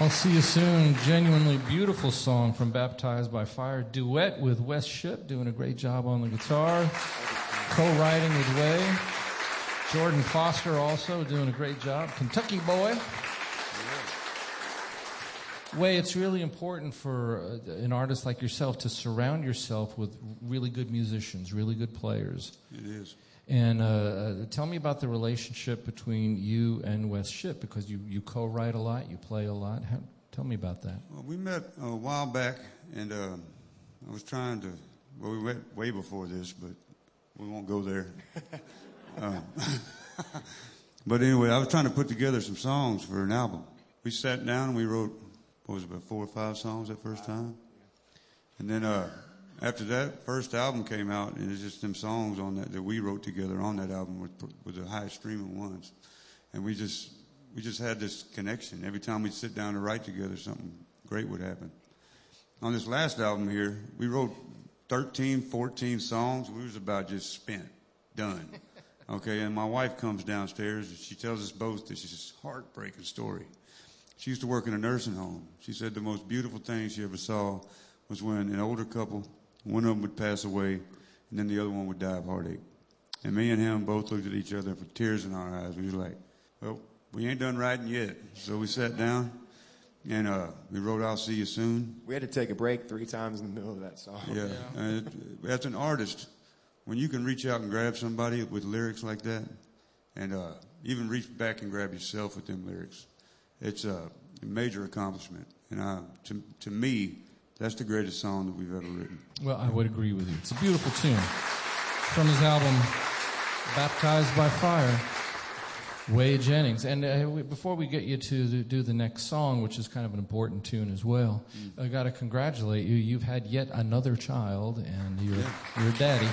I'll see you soon. Genuinely beautiful song from Baptized by Fire. Duet with Wes Shipp, doing a great job on the guitar. Co-writing with Way. Jordan Foster also doing a great job. Kentucky boy. Way, it's really important for an artist like yourself to surround yourself with really good musicians, really good players. It is. And tell me about the relationship between you and Wes Shipp, because you co-write a lot, you play a lot. Tell me about that. Well, we met a while back, and I was trying to, well, we went way before this, but we won't go there. But anyway, I was trying to put together some songs for an album. We sat down and we wrote, what was it, about 4 or 5 songs that first time? And then after that first album came out, and it's just them songs on that we wrote together on that album with the highest streaming ones. And we just had this connection. Every time we'd sit down to write together, something great would happen. On this last album here, we wrote 13, 14 songs. We was about just spent, done. Okay, and my wife comes downstairs, and she tells us both this heartbreaking story. She used to work in a nursing home. She said the most beautiful thing she ever saw was when an older couple, one of them would pass away, and then the other one would die of heartache. And me and him both looked at each other with tears in our eyes. We were like, well, we ain't done writing yet. So we sat down, and we wrote I'll See You Soon. We had to take a break 3 times in the middle of that song. Yeah. As an artist, when you can reach out and grab somebody with lyrics like that, and even reach back and grab yourself with them lyrics, it's a major accomplishment. And to me, that's the greatest song that we've ever written. Well, I would agree with you. It's a beautiful tune. From his album, Baptized by Fire, Way Jennings. And before we get you to do the next song, which is kind of an important tune as well, I got to congratulate you. You've had yet another child, and you're a daddy.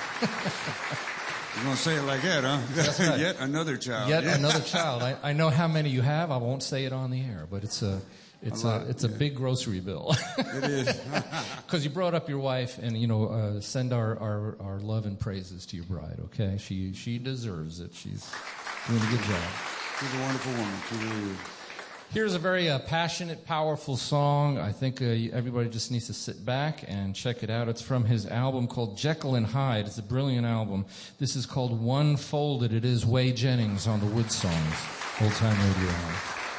You're going to say it like that, huh? That's right. Yet another child. Yet another child. I know how many you have. I won't say it on the air, but it's a big grocery bill. It is. Because you brought up your wife, and send our love and praises to your bride. Okay, she deserves it. She's doing a good job. She's a wonderful woman. She really is. Here's a very passionate, powerful song. I think everybody just needs to sit back and check it out. It's from his album called Jekyll and Hyde. It's a brilliant album. This is called One Folded. It is Way Jennings on the Wood Songs, Old Time Radio Hour.